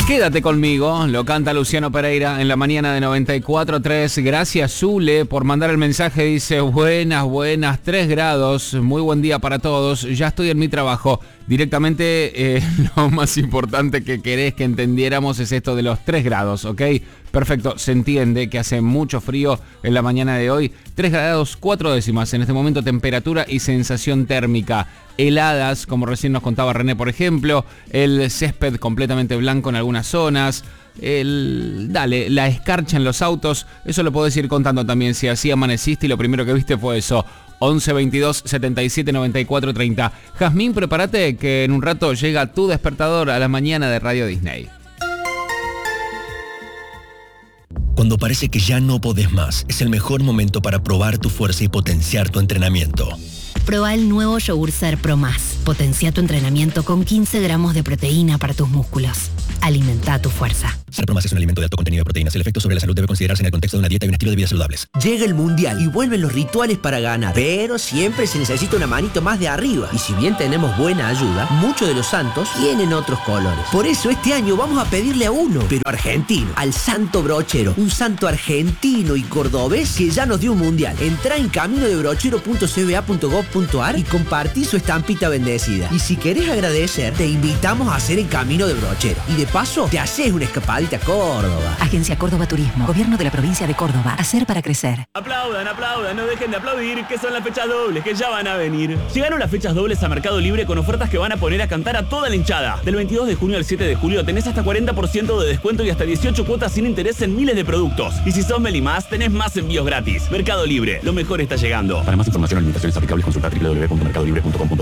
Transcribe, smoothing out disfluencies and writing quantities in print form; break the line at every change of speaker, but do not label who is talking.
Quédate conmigo, lo canta Luciano Pereira en la mañana de 94.3. Gracias, Zule, por mandar el mensaje. Dice, buenas, 3 grados. Muy buen día para todos. Ya estoy en mi trabajo. Directamente, lo más importante que querés que entendiéramos es esto de los 3 grados, ¿ok? Perfecto, se entiende que hace mucho frío en la mañana de hoy. 3 grados 4 décimas en este momento, temperatura y sensación térmica. Heladas, como recién nos contaba René, por ejemplo. El césped completamente blanco en algunas zonas. La escarcha en los autos. Eso lo podés ir contando también si así amaneciste y lo primero que viste fue eso. 11 22 77 94 30. Jazmín, prepárate que en un rato llega tu despertador a la mañana de Radio Disney.
Cuando parece que ya no podés más, es el mejor momento para probar tu fuerza y potenciar tu entrenamiento.
Proba el nuevo Yogur Ser Pro Más. Potencia tu entrenamiento con 15 gramos de proteína para tus músculos. Alimenta tu fuerza.
Ser Pro Más es un alimento de alto contenido de proteínas. El efecto sobre la salud debe considerarse en el contexto de una dieta y un estilo de vida saludables.
Llega el Mundial y vuelven los rituales para ganar. Pero siempre se necesita una manito más de arriba. Y si bien tenemos buena ayuda, muchos de los santos tienen otros colores. Por eso este año vamos a pedirle a uno, pero argentino, al Santo Brochero. Un santo argentino y cordobés que ya nos dio un Mundial. Entrá en caminodebrochero.cba.gov.ar y compartí su estampita bendecida. Y si querés agradecer, te invitamos a hacer el Camino de Brochero. Y de paso, te haces una escapadita a Córdoba.
Agencia Córdoba Turismo, Gobierno de la Provincia de Córdoba. Hacer para crecer.
Aplaudan, no dejen de aplaudir, que son las fechas dobles, que ya van a venir. Llegaron las fechas dobles a Mercado Libre con ofertas que van a poner a cantar a toda la hinchada. Del 22 de junio al 7 de julio tenés hasta 40% de descuento y hasta 18 cuotas sin interés en miles de productos. Y si sos Melimás, tenés más envíos gratis. Mercado Libre, lo mejor está llegando.
Para más información o limitaciones aplicables, consulta www.mercadolibre.com.ar.